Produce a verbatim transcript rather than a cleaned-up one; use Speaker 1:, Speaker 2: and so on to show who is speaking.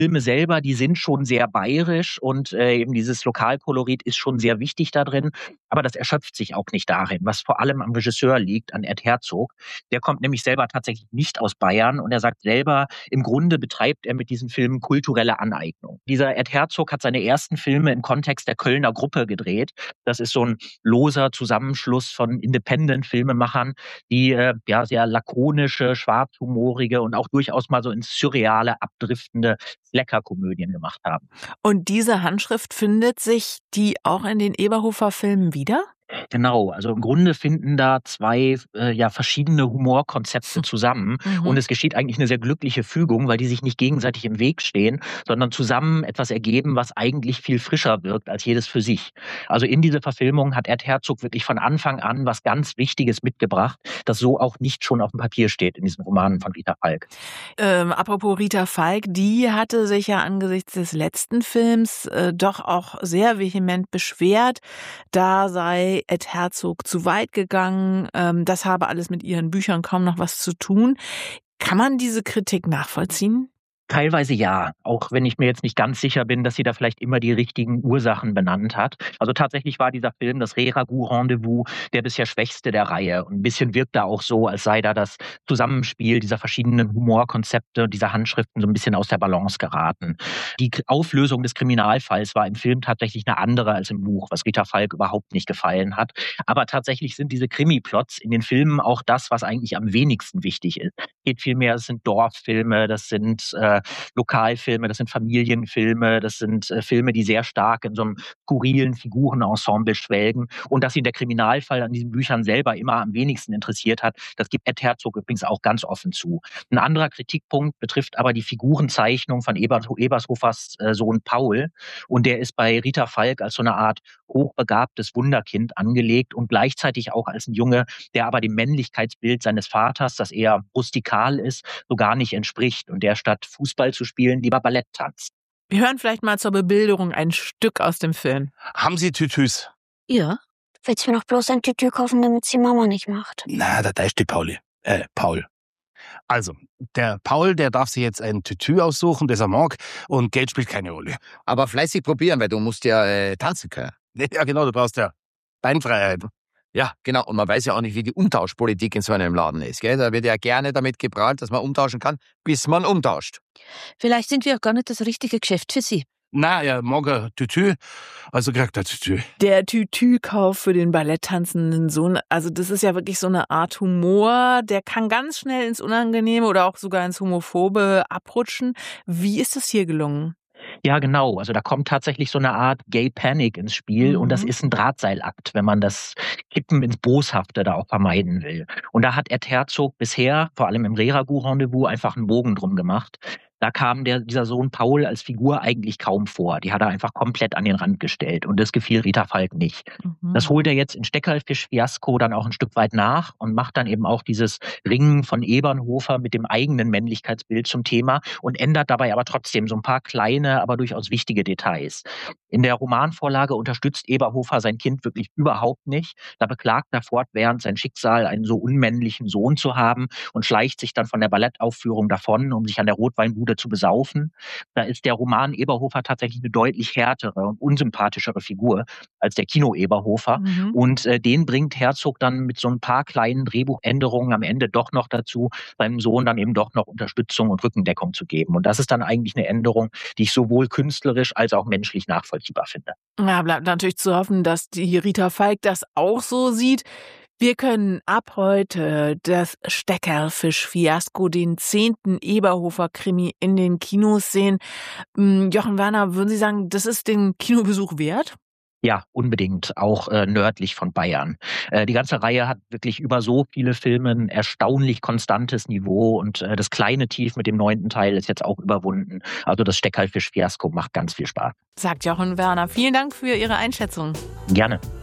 Speaker 1: Filme selber, die sind schon sehr bayerisch und äh, eben dieses Lokalkolorit ist schon sehr wichtig da drin. Aber das erschöpft sich auch nicht darin, was vor allem am Regisseur liegt, an Ed Herzog. Der kommt nämlich selber tatsächlich nicht aus Bayern und er sagt selber, im Grunde betreibt er mit diesen Filmen kulturelle Aneignung. Dieser Ed Herzog hat seine ersten Filme im Kontext der Kölner Gruppe gedreht. Das ist so ein loser Zusammenschluss von Independent-Filmemachern, die äh, ja sehr lakonische, schwarzhumorige und auch durchaus mal so ins Surreale abdriftende Slacker-Komödien gemacht haben.
Speaker 2: Und diese Handschrift, findet sich die auch in den Eberhofer-Filmen wieder?
Speaker 1: Genau, also im Grunde finden da zwei äh, ja, verschiedene Humorkonzepte zusammen.
Speaker 2: Mhm.
Speaker 1: Und es geschieht eigentlich eine sehr glückliche Fügung, weil die sich nicht gegenseitig im Weg stehen, sondern zusammen etwas ergeben, was eigentlich viel frischer wirkt als jedes für sich. Also in diese Verfilmung hat Ed Herzog wirklich von Anfang an was ganz Wichtiges mitgebracht, das so auch nicht schon auf dem Papier steht in diesen Romanen von Rita Falk.
Speaker 2: Ähm, apropos Rita Falk, die hatte sich ja angesichts des letzten Films äh, doch auch sehr vehement beschwert. Da sei Ed Herzog zu weit gegangen. Ähm, das habe alles mit ihren Büchern kaum noch was zu tun. Kann man diese Kritik nachvollziehen?
Speaker 1: Teilweise ja, auch wenn ich mir jetzt nicht ganz sicher bin, dass sie da vielleicht immer die richtigen Ursachen benannt hat. Also tatsächlich war dieser Film, das Reragu-Rendezvous, der bisher schwächste der Reihe. Und ein bisschen wirkt da auch so, als sei da das Zusammenspiel dieser verschiedenen Humorkonzepte, dieser Handschriften so ein bisschen aus der Balance geraten. Die K- Auflösung des Kriminalfalls war im Film tatsächlich eine andere als im Buch, was Rita Falk überhaupt nicht gefallen hat. Aber tatsächlich sind diese Krimi-Plots in den Filmen auch das, was eigentlich am wenigsten wichtig ist. Geht vielmehr, es sind Dorffilme, das sind äh, Lokalfilme, das sind Familienfilme, das sind äh, Filme, die sehr stark in so einem skurrilen Figurenensemble schwelgen. Und dass ihn der Kriminalfall an diesen Büchern selber immer am wenigsten interessiert hat, das gibt Ed Herzog übrigens auch ganz offen zu. Ein anderer Kritikpunkt betrifft aber die Figurenzeichnung von Ebert, Ebershofers äh, Sohn Paul. Und der ist bei Rita Falk als so eine Art hochbegabtes Wunderkind angelegt und gleichzeitig auch als ein Junge, der aber dem Männlichkeitsbild seines Vaters, das eher rustikal ist, so gar nicht entspricht und der statt Fußball zu spielen lieber Ballett tanzt.
Speaker 2: Wir hören vielleicht mal zur Bebilderung ein Stück aus dem Film.
Speaker 3: Haben Sie Tütüs?
Speaker 4: Ja. Willst du mir noch bloß ein Tütü kaufen, damit die Mama nicht macht?
Speaker 3: Na, da ist die Pauli. Äh, Paul. Also, der Paul, der darf sich jetzt ein Tütü aussuchen, das er mag, und Geld spielt keine Rolle.
Speaker 5: Aber fleißig probieren, weil du musst ja äh, tanzen können.
Speaker 3: Ja, genau, du brauchst ja Beinfreiheit.
Speaker 5: Ja, genau. Und man weiß ja auch nicht, wie die Umtauschpolitik in so einem Laden ist. Gell? Da wird ja gerne damit geprahlt, dass man umtauschen kann, bis man umtauscht.
Speaker 4: Vielleicht sind wir auch gar nicht das richtige Geschäft für Sie.
Speaker 3: Na, er mag ein Tütü, also kriegt er Tütü.
Speaker 2: Der Tütü-Kauf für den balletttanzenden Sohn, also das ist ja wirklich so eine Art Humor, der kann ganz schnell ins Unangenehme oder auch sogar ins Homophobe abrutschen. Wie ist das hier gelungen?
Speaker 1: Ja, genau. Also da kommt tatsächlich so eine Art Gay Panic ins Spiel und das
Speaker 2: Mhm.
Speaker 1: ist ein Drahtseilakt, wenn man das Kippen ins Boshafte da auch vermeiden will. Und da hat Ed Herzog bisher, vor allem im Reragu-Rendezvous, einfach einen Bogen drum gemacht. Da kam der, dieser Sohn Paul als Figur eigentlich kaum vor. Die hat er einfach komplett an den Rand gestellt und das gefiel Rita Falk nicht.
Speaker 2: Mhm.
Speaker 1: Das holt er jetzt in Steckerlfisch-Fiasko dann auch ein Stück weit nach und macht dann eben auch dieses Ringen von Ebernhofer mit dem eigenen Männlichkeitsbild zum Thema und ändert dabei aber trotzdem so ein paar kleine, aber durchaus wichtige Details. In der Romanvorlage unterstützt Eberhofer sein Kind wirklich überhaupt nicht. Da beklagt er fortwährend sein Schicksal, einen so unmännlichen Sohn zu haben und schleicht sich dann von der Ballettaufführung davon, um sich an der Rotweinbude zu besaufen. Da ist der Roman Eberhofer tatsächlich eine deutlich härtere und unsympathischere Figur als der Kino Eberhofer.
Speaker 2: Mhm.
Speaker 1: Und äh, den bringt Herzog dann mit so ein paar kleinen Drehbuchänderungen am Ende doch noch dazu, seinem Sohn dann eben doch noch Unterstützung und Rückendeckung zu geben. Und das ist dann eigentlich eine Änderung, die ich sowohl künstlerisch als auch menschlich nachvollziehbar finde.
Speaker 2: Ja, bleibt natürlich zu hoffen, dass die Rita Falk das auch so sieht. Wir können ab heute das Steckerlfisch-Fiasko, den zehnten Eberhofer-Krimi in den Kinos sehen. Hm, Jochen Werner, würden Sie sagen, das ist den Kinobesuch wert?
Speaker 1: Ja, unbedingt, auch äh, nördlich von Bayern. Äh, die ganze Reihe hat wirklich über so viele Filme ein erstaunlich konstantes Niveau und äh, das kleine Tief mit dem neunten Teil ist jetzt auch überwunden. Also das Steckerlfisch-Fiasko macht ganz viel Spaß.
Speaker 2: Sagt Jochen Werner. Vielen Dank für Ihre Einschätzung.
Speaker 1: Gerne.